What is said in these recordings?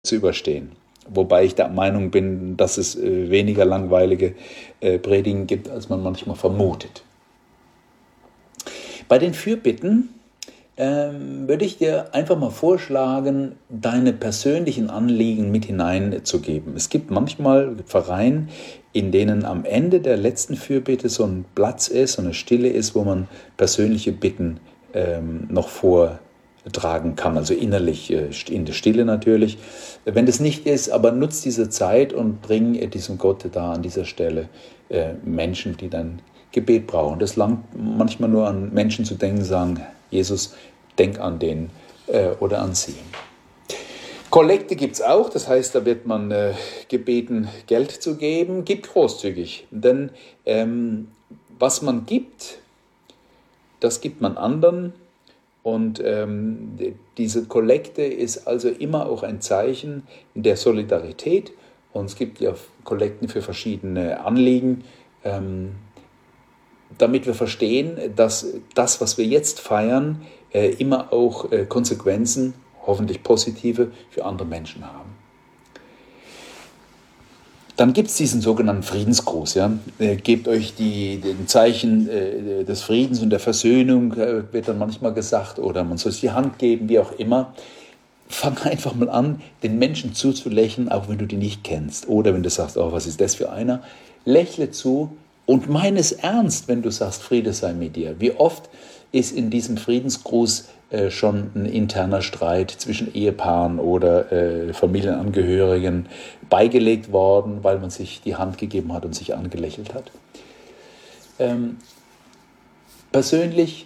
zu überstehen. Wobei ich der Meinung bin, dass es weniger langweilige Predigen gibt, als man manchmal vermutet. Bei den Fürbitten würde ich dir einfach mal vorschlagen, deine persönlichen Anliegen mit hineinzugeben. Es gibt manchmal Pfarreien, in denen am Ende der letzten Fürbitte so ein Platz ist, so eine Stille ist, wo man persönliche Bitten noch vortragen kann, also innerlich in der Stille natürlich. Wenn das nicht ist, aber nutz diese Zeit und bring diesem Gott da an dieser Stelle Menschen, die dein Gebet brauchen. Das langt manchmal nur an Menschen zu denken, sagen, Jesus, denk an den oder an sie. Kollekte gibt es auch, das heißt, da wird man gebeten, Geld zu geben. Gib großzügig, denn was man gibt, das gibt man anderen. Und diese Kollekte ist also immer auch ein Zeichen der Solidarität. Und es gibt ja Kollekten für verschiedene Anliegen, damit wir verstehen, dass das, was wir jetzt feiern, immer auch Konsequenzen, hoffentlich positive, für andere Menschen haben. Dann gibt es diesen sogenannten Friedensgruß. Ja? Gebt euch den Zeichen des Friedens und der Versöhnung, wird dann manchmal gesagt, oder man soll es die Hand geben, wie auch immer. Fang einfach mal an, den Menschen zuzulächeln, auch wenn du die nicht kennst. Oder wenn du sagst, oh, was ist das für einer? Lächle zu und meine es ernst, wenn du sagst, Friede sei mit dir. Wie oft ist in diesem Friedensgruß schon ein interner Streit zwischen Ehepaaren oder Familienangehörigen beigelegt worden, weil man sich die Hand gegeben hat und sich angelächelt hat. Persönlich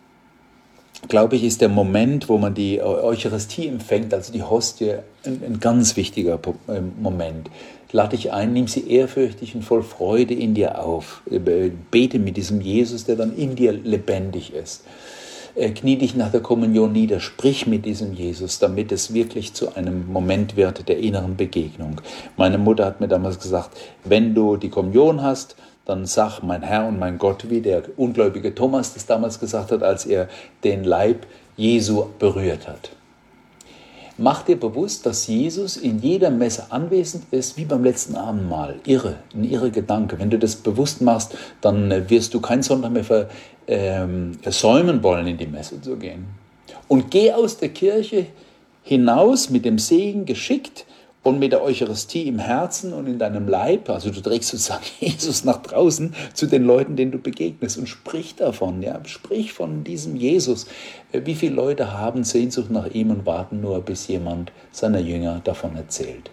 glaube ich, ist der Moment, wo man die Eucharistie empfängt, also die Hostie, ein ganz wichtiger Moment. Lade dich ein, nimm sie ehrfürchtig und voll Freude in dir auf. Bete mit diesem Jesus, der dann in dir lebendig ist. Knie dich nach der Kommunion nieder, sprich mit diesem Jesus, damit es wirklich zu einem Moment wird der inneren Begegnung. Meine Mutter hat mir damals gesagt, wenn du die Kommunion hast, dann sag mein Herr und mein Gott, wie der ungläubige Thomas das damals gesagt hat, als er den Leib Jesu berührt hat. Mach dir bewusst, dass Jesus in jeder Messe anwesend ist, wie beim letzten Abendmahl. Ein irre Gedanke. Wenn du das bewusst machst, dann wirst du keinen Sonntag mehr versäumen wollen, in die Messe zu gehen. Und geh aus der Kirche hinaus mit dem Segen geschickt und mit der Eucharistie im Herzen und in deinem Leib. Also du trägst sozusagen Jesus nach draußen zu den Leuten, denen du begegnest, und sprich davon. Ja? Sprich von diesem Jesus. Wie viele Leute haben Sehnsucht nach ihm und warten nur, bis jemand seiner Jünger davon erzählt.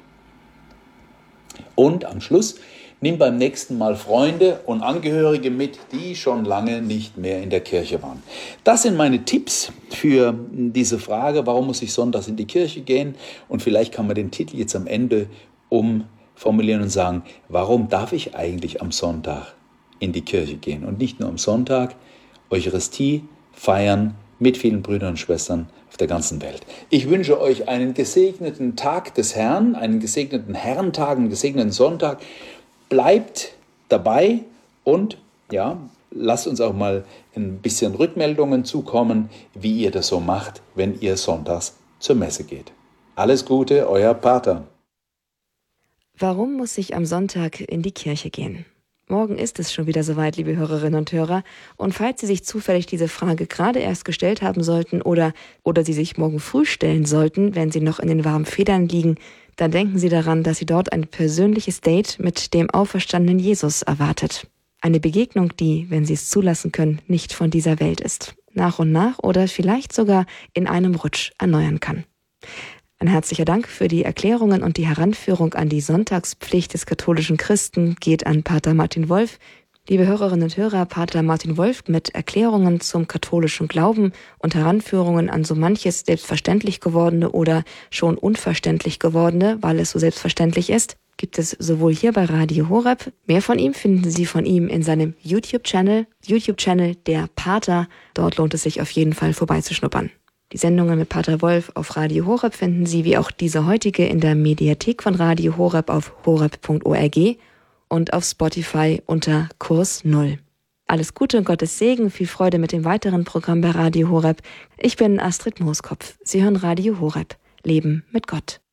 Und am Schluss, nimm beim nächsten Mal Freunde und Angehörige mit, die schon lange nicht mehr in der Kirche waren. Das sind meine Tipps für diese Frage, warum muss ich sonntags in die Kirche gehen? Und vielleicht kann man den Titel jetzt am Ende umformulieren und sagen, warum darf ich eigentlich am Sonntag in die Kirche gehen? Und nicht nur am Sonntag, Eucharistie feiern mit vielen Brüdern und Schwestern auf der ganzen Welt. Ich wünsche euch einen gesegneten Tag des Herrn, einen gesegneten Herrentag, einen gesegneten Sonntag. Bleibt dabei und ja, lasst uns auch mal ein bisschen Rückmeldungen zukommen, wie ihr das so macht, wenn ihr sonntags zur Messe geht. Alles Gute, euer Pater. Warum muss ich am Sonntag in die Kirche gehen? Morgen ist es schon wieder soweit, liebe Hörerinnen und Hörer. Und falls Sie sich zufällig diese Frage gerade erst gestellt haben sollten oder Sie sich morgen früh stellen sollten, wenn Sie noch in den warmen Federn liegen, dann denken Sie daran, dass Sie dort ein persönliches Date mit dem auferstandenen Jesus erwartet. Eine Begegnung, die, wenn Sie es zulassen können, nicht von dieser Welt ist. Nach und nach oder vielleicht sogar in einem Rutsch erneuern kann. Ein herzlicher Dank für die Erklärungen und die Heranführung an die Sonntagspflicht des katholischen Christen geht an Pater Martin Wolf. Liebe Hörerinnen und Hörer, Pater Martin Wolf mit Erklärungen zum katholischen Glauben und Heranführungen an so manches selbstverständlich gewordene oder schon unverständlich gewordene, weil es so selbstverständlich ist, gibt es sowohl hier bei Radio Horeb. Mehr von ihm finden Sie von ihm in seinem YouTube-Channel der Pater. Dort lohnt es sich auf jeden Fall vorbeizuschnuppern. Die Sendungen mit Pater Wolf auf Radio Horeb finden Sie wie auch diese heutige in der Mediathek von Radio Horeb auf horeb.org und auf Spotify unter Kurs 0. Alles Gute und Gottes Segen, viel Freude mit dem weiteren Programm bei Radio Horeb. Ich bin Astrid Mooskopf. Sie hören Radio Horeb. Leben mit Gott.